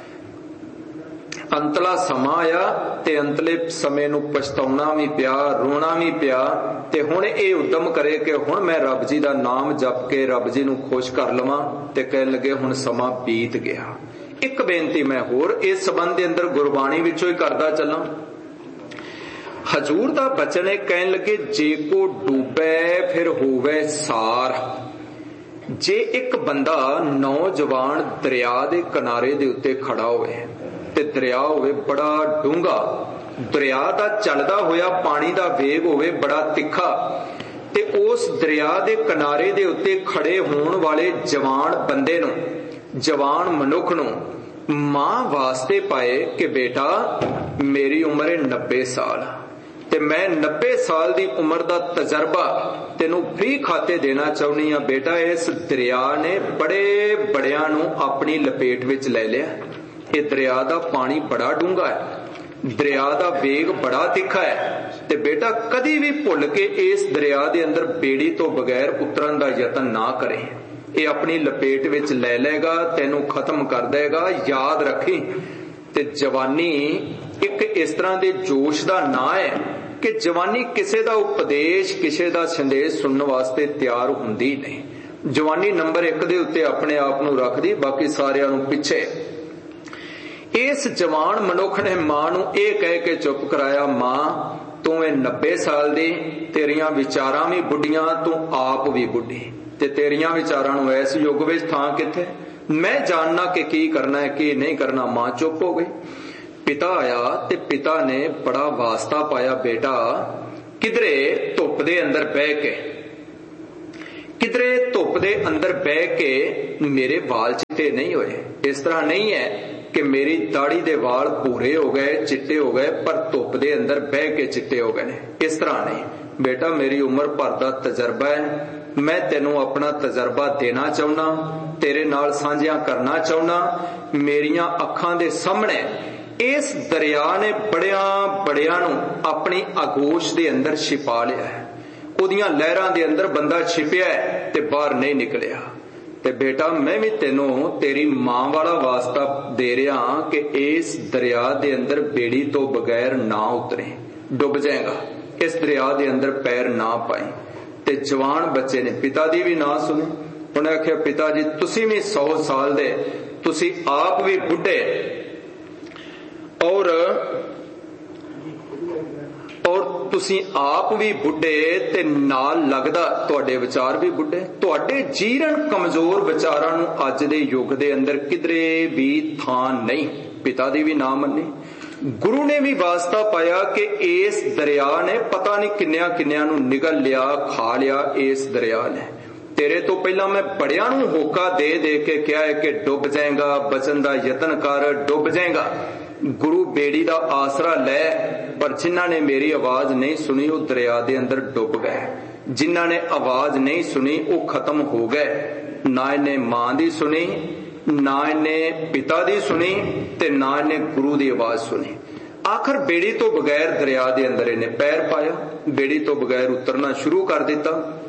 ਅੰਤਲਾ ਸਮਾਂ ਆਇਆ ਤੇ ਅੰਤਲੇ ਸਮੇਂ ਨੂੰ ਪਛਤਾਉਣਾ ਵੀ ਪਿਆ, ਰੋਣਾ ਵੀ ਪਿਆ, ਤੇ ਹੁਣ ਇਹ ਉਦਮ ਕਰੇ ਕਿ ਹੁਣ ਮੈਂ ਰੱਬ ਜੀ ਦਾ ਨਾਮ ਜਪ ਕੇ ਰੱਬ ਜੀ ਨੂੰ ਖੁਸ਼ ਕਰ ਲਵਾਂ, ਤੇ ਕਹਿਣ ਲੱਗੇ ਹੁਣ ਸਮਾਂ ਬੀਤ ਗਿਆ। ਇੱਕ ਬੇਨਤੀ ਮੈਂ ਹੋਰ ਇਸ ਸੰਬੰਧ ਦੇ ਅੰਦਰ ਗੁਰਬਾਣੀ ਵਿੱਚੋਂ ਹੀ ਕਰਦਾ ਚੱਲਾਂ। ਹਜੂਰ ਦਾ ਬਚਨ ਹੈ, ਕਹਿਣ ਲੱਗੇ ਜੇ ਕੋ ਡੂਬੈ ਫਿਰ ਹੋਵੇ ਸਾਰ। ਜੇ ਇੱਕ ਬੰਦਾ ਨੌਜਵਾਨ ਦਰਿਆ ਦੇ ਕਿਨਾਰੇ ਦੇ ਉੱਤੇ ਖੜਾ ਹੋਵੇ ਤੇ ਦਰਿਆ ਹੋਵੇ ਬੜਾ ਡੂੰਘਾ, ਦਰਿਆ ਦਾ ਚੱਲਦਾ ਹੋਇਆ ਪਾਣੀ ਦਾ ਵੇਗ ਹੋਵੇ ਬੜਾ ਤਿੱਖਾ, ਤੇ ਉਸ ਦਰਿਆ ਦੇ ਕਿਨਾਰੇ ਦੇ ਉੱਤੇ ਖੜੇ ਹੋਣ ਵਾਲੇ ਜਵਾਨ ਬੰਦੇ ਨੂੰ, ਜਵਾਨ ਮਨੁੱਖ ਨੂੰ ਮਾਂ ਵਾਸਤੇ ਪਾਏ ਕਿ ਬੇਟਾ ਮੇਰੀ ਉਮਰ ਹੈ ਨੱਬੇ ਸਾਲ ਤੇ ਮੈਂ ਨੱਬੇ ਸਾਲ ਦੀ ਉਮਰ ਦਾ ਤਜਰਬਾ ਤੈਨੂੰ ਫ੍ਰੀ ਖਾਤੇ ਦੇਣਾ ਚਾਹੁੰਦੀ ਆ ਬੇਟਾ। ਇਸ ਦਰਿਆ ਨੇ ਬੜੇ ਬੜਿਆਂ ਨੂੰ ਆਪਣੀ ਲਪੇਟ ਵਿੱਚ ਲੈ ਲਿਆ। ਇਹ ਦਰਿਆ ਦਾ ਪਾਣੀ ਬੜਾ ਡੂੰਘਾ ਹੈ, ਦਰਿਆ ਦਾ ਵੇਗ ਬੜਾ ਤਿੱਖਾ ਹੈ, ਤੇ ਬੇਟਾ ਕਦੀ ਵੀ ਭੁੱਲ ਕੇ ਇਸ ਦਰਿਆ ਦੇ ਅੰਦਰ ਬੇੜੀ ਤੋਂ ਬਗੈਰ ਉਤਰਨ ਦਾ ਯਤਨ ਨਾ ਕਰੇ। ਇਹ ਆਪਣੀ ਲਪੇਟ ਵਿੱਚ ਲੈ ਲਏਗਾ, ਤੈਨੂੰ ਖਤਮ ਕਰ ਦੇਗਾ, ਯਾਦ ਰੱਖੀ। ਤੇ ਜਵਾਨੀ ਇੱਕ ਇਸ ਤਰ੍ਹਾਂ ਦੇ ਜੋਸ਼ ਦਾ ਨਾਂ ਹੈ ਕਿ ਜਵਾਨੀ ਕਿਸੇ ਦਾ ਉਪਦੇਸ਼, ਕਿਸੇ ਦਾ ਸੰਦੇਸ਼ ਸੁਣਨ ਵਾਸਤੇ ਤਿਆਰ ਹੁੰਦੀ ਨਹੀਂ। ਜਵਾਨੀ ਨੰਬਰ ਇੱਕ ਦੇ ਉੱਤੇ ਆਪਣੇ ਆਪ ਨੂੰ ਰੱਖਦੀ, ਬਾਕੀ ਸਾਰਿਆਂ ਨੂੰ ਪਿੱਛੇ। ਇਸ ਜਵਾਨ ਮਨੁੱਖ ਨੇ ਮਾਂ ਨੂੰ ਇਹ ਕਹਿ ਕੇ ਚੁੱਪ ਕਰਾਇਆ, ਮਾਂ ਤੂੰ ਇਹ ਨੱਬੇ ਸਾਲ ਦੀ, ਤੇਰੀਆਂ ਵਿਚਾਰਾਂ ਵੀ ਬੁੱਢੀਆਂ, ਤੂੰ ਆਪ ਵੀ ਬੁੱਢੀ, ਤੇ ਤੇਰੀਆਂ ਵਿਚਾਰਾਂ ਨੂੰ ਇਸ ਯੁੱਗ ਵਿੱਚ ਥਾਂ ਕਿੱਥੇ, ਮੈਂ ਜਾਣਨਾ ਕਿ ਕੀ ਕਰਨਾ ਹੈ ਕੀ ਨਹੀਂ ਕਰਨਾ। ਮਾਂ ਚੁੱਪ ਹੋ ਗਈ। पिता आया ते पिता ने बड़ा वास्ता पाया, बेटा किधरे धुप दे अंदर बह के किधरे धुप दे अंदर बह के मेरे वाल चिट्टे नहीं होए। इस तरह नहीं है कि मेरी दाढ़ी दे वाल भूरे हो गए, चिट्टे हो गए, पर धुप दे अंदर बह के चिट्टे हो गए। इस तरह नहीं बेटा, मेरी उम्र भर दा तजर्बा है, मैं तेनों अपना तजर्बा देना चाहुंदा, तेरे नाल साझिया करना चाहुंदा। मेरियां अखां दे सामने इस दरिया ने बड़िया बड़िया नूं अपनी आगोश दे अंदर छिपा लिया है, उहदियां लहरां दे अंदर बंदा छिपिया है ते बाहर नहीं निकलिया। ते बेटा मैं भी तेनों तेरी मां वाला वास्ता दे रहा कि इस दरिया दे अंदर बेड़ी तो बगैर ना उतरे, डुब जाएगा, इस दरिया दे अंदर पैर ना पाए। ते जवान बच्चे ने पिता दी भी ना सुनी, उन्हें आख्या पिता जी तुसी भी सौ साल दे, तुसी आप भी बुढ़े और और तुसी आप भी बुढ़े ते नाल लगदा तुहाडे विचार भी बुढ़े, तुहाडे जीरण कमजोर विचारां नूं अज दे युग दे अंदर किधरे भी थां नहीं। पिता दी भी ना मन्नी। गुरु ने भी वास्ता पाया कि इस दरिया ने पता नहीं किन्निया किन्निया नूं निगल लिया, खा लिया इस दरिया ने। तेरे तो पहला मैं बड़िया नूं होका दे दे के कहा है कि डुब जाएगा, बचन दा यतन कर, डुब जाएगा। गुरु बेड़ी दा आसरा लै, पर जिन्हां ने मेरी आवाज नहीं सुनी वो दरिया दे अंदर डुब गए। जिन्हां ने आवाज नहीं सुनी वो खत्म हो गए। ना इन्हें मां दी सुनी, ना इन्हें पिता दी सुनी, ते ना इन्हें गुरु दी आवाज सुनी। आखिर बेड़ी तो बगैर दरिया दे अंदर इन्हें पैर पाया, बेड़ी तो बगैर उतरना शुरू कर दिता।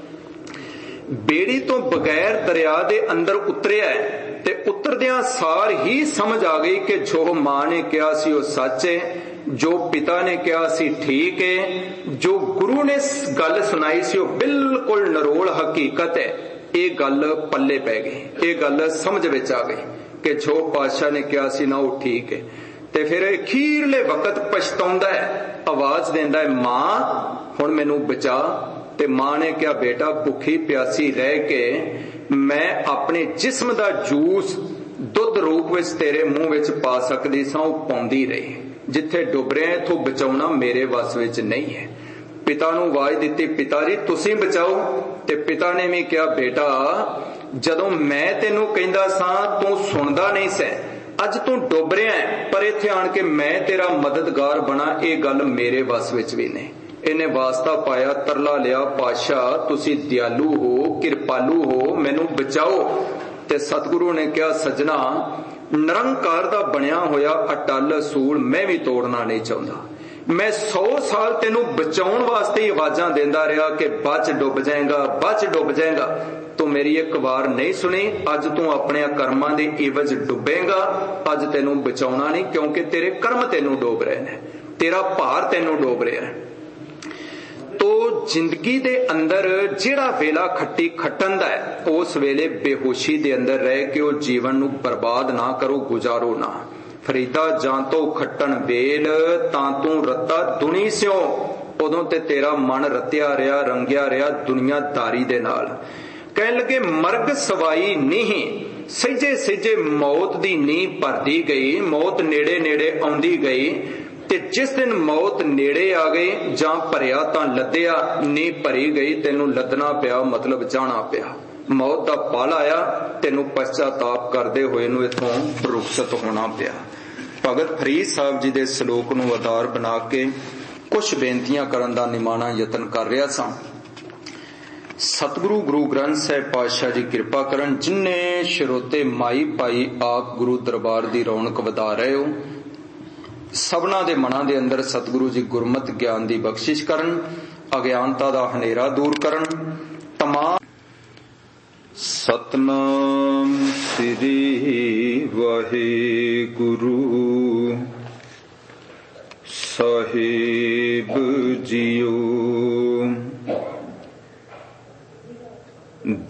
बेड़ी तो बगैर दरिया दे अंदर उतरिया है ते उतरदियां सार ही समझ आ गई कि जो मां ने कहा सी वो सच है, जो पिता ने कहा सी ठीक है, जो गुरु ने गल सुनाई सी वो बिल्कुल नरोल हकीकत है। ये गल पल्ले पै गई, ये गल समझ विच आ गई कि जो पातशाह ने कहा सी ना वो ठीक है। ते फिर अखीरले वक्त पछताउंदा है, आवाज देंदा है मां हुण मैनू बचा। ते मां ने कहा बेटा भुखी प्यासी रह के मैं अपने जिस्म दा जूस दुध रूप विच तेरे मुंह विच पा सकदी सां, वो पाउंदी रही। जिथे डुब रहे हैं इथों बचाउणा मेरे वस विच नहीं है। पिता नूं आवाज दित्ती पिता जी तुसीं बचाओ। ते पिता ने भी कहा बेटा जदों मैं तेनू कहंदा सां तू सुणदा नहीं सै, अज तू डुब रहा है, पर इत्थे आण के मैं तेरा मददगार बना, ये गल मेरे वस विच भी नहीं। इन्हें वास्ता पाया, तरला लिया पातशाह तुसी दयालु हो, किरपालू हो, मैनू बचाओ। ते सतगुरु ने कहा सजना निरंकार दा बनिया होया अटल सूल मैं भी तोड़ना नहीं चाहता। मैं सौ साल तेनू बचाउण वास्ते ही आवाजां देंदा रहा कि बच डुब जाएगा, बच डुब जाएगा। तू मेरी एक बार नहीं सुनी, अज तू अपने कर्मां दे इवज डुबेगा। अज तेनू बचाउणा नहीं, क्योंकि तेरे कर्म तेनू डोब रहे हैं, तेरा भार तेनू डोब रहा है। तो जिंदगी दे अंदर जेड़ा वेला खट्टी खट्टन दा है, उस वेले बेहोशी दे अंदर रह के वो जीवन नू बर्बाद ना करो, गुजारो ना। फरीदा जां तो खट्टन वेल तां तू रत्ता दुनी स्यों, उदों ते तेरा मन रत्या रहा, रंगिया रहा दुनियादारी दे नाल। कहन लगे मरग सवाई नहीं, सजे सजे मौत दी नींह भरदी गई, मौत नेड़े नेड़े आउंदी गई। ते जिस दिन मौत नेड़े आ गई, जां भरिया तां लद्दिया, नींह भरी गई तेनू लदना पिया, मतलब जाना पिया। मौत दा पल आया, तेनू पश्चाताप करदे होए नू इथों रुखसत होना पिया। भगत फरीद साहब जी दे सलोक नू आधार बना के कुछ बेनतियां करन दा निमाणा यतन कर रहा सां। सतगुरु गुरु ग्रंथ साहिब पातशाह जी किरपा करन, जिन्ने श्रोते माई पाई आप गुरु दरबार दी रौनक वधा रहे हो, सबना दे मना दे अंदर सतगुरु जी गुरमत ज्ञान दी बख्शिश करन, अज्ञानता दा हनेरा दूर करन। तमाम सतनाम श्री वाहिगुरु साहिब जियो।